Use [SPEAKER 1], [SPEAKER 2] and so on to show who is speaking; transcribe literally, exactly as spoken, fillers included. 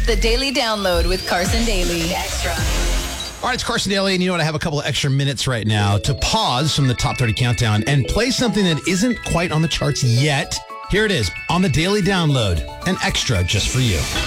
[SPEAKER 1] The Daily Download with Carson Daly. Extra.
[SPEAKER 2] All right, it's Carson Daly, and you know what? I have a couple of extra minutes right now to pause from the Top thirty Countdown and play something that isn't quite on the charts yet. Here it is on the Daily Download, an extra just for you.